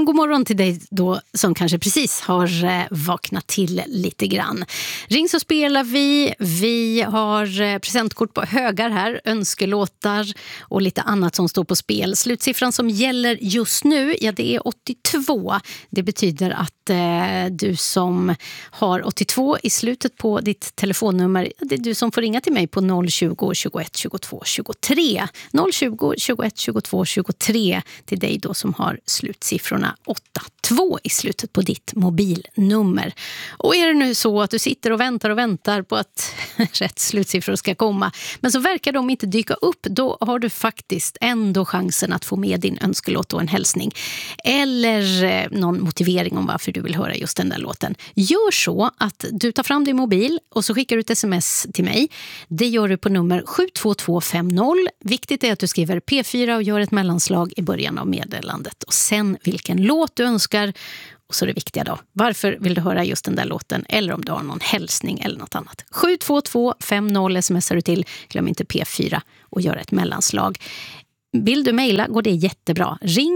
men god morgon till dig då som kanske precis har vaknat till lite grann. Ring så spelar vi. Vi har presentkort på högar här, önskelåtar och lite annat som står på spel. Slutsiffran som gäller just nu, ja det är 82. Det betyder att du som har 82 i slutet på ditt telefonnummer, det är du som får ringa till mig på 020 21 22 23. 020 21 22 23 till dig då som har slutsiffrorna 82 i slutet på ditt mobilnummer. Och är det nu så att du sitter och väntar på att rätt slutsiffror ska komma, men så verkar de inte dyka upp, då har du faktiskt ändå chansen att få med din önskelåt och en hälsning. Eller någon motivering om varför du vill höra just den där låten. Gör så att du tar fram din mobil och så skickar du ett sms till mig. Det gör du på nummer 72250. Viktigt är att du skriver P4 och gör ett mellanslag i början av meddelandet. Och sen vilken låt du önskar. Och så det viktiga då. Varför vill du höra just den där låten? Eller om du har någon hälsning eller något annat. 72250 smsar du till. Glöm inte P4 och gör ett mellanslag. Vill du mejla går det jättebra.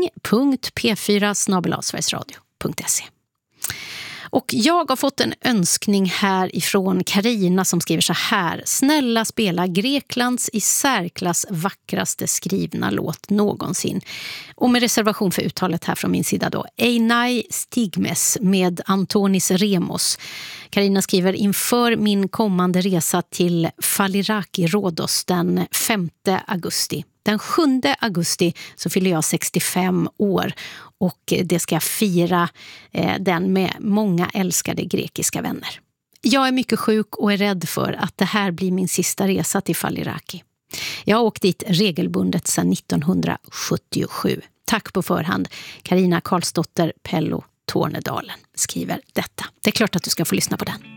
ring.p4@sverigesradio.se. Och jag har fått en önskning här ifrån Karina som skriver så här: snälla spela Greklands i särklass vackraste skrivna låt någonsin. Och med reservation för uttalet här från min sida då, Einai Stigmes med Antonis Remos. Karina skriver: inför min kommande resa till Faliraki Rhodos den 5 augusti. Den 7 augusti så fyller jag 65 år och det ska jag fira den med många älskade grekiska vänner. Jag är mycket sjuk och är rädd för att det här blir min sista resa till Faliraki. Jag har åkt dit regelbundet sedan 1977. Tack på förhand. Karina Karlsdotter Pello Tornedalen skriver detta. Det är klart att du ska få lyssna på den.